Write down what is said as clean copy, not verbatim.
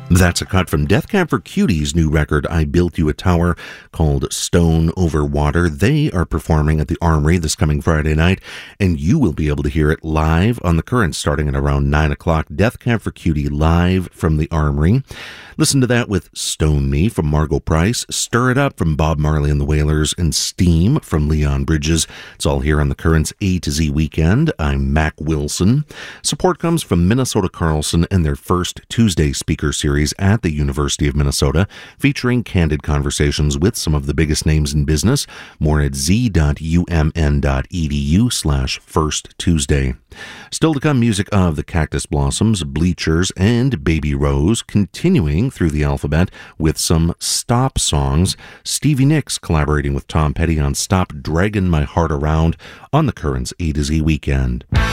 That's a cut from Death Cab for Cutie's new record, I Built You a Tower, called Stone Over Water. They are performing at the Armory this coming Friday night, and you will be able to hear it live on The Current starting at around 9 o'clock. Death Cab for Cutie live from the Armory. Listen to that with Stone Me from Margot Price, Stir It Up from Bob Marley and the Wailers, and Steam from Leon Bridges. It's all here on The Current's A to Z Weekend. I'm Mac Wilson. Support comes from Minnesota Carlson and their first Tuesday speaker series at the University of Minnesota, featuring candid conversations with some of the biggest names in business. More at z.umn.edu/firsttuesday. Still to come, music of the Cactus Blossoms, Bleachers, and Baby Rose, continuing through the alphabet with some Stop songs. Stevie Nicks collaborating with Tom Petty on Stop Draggin' My Heart Around on The Current's A to Z Weekend.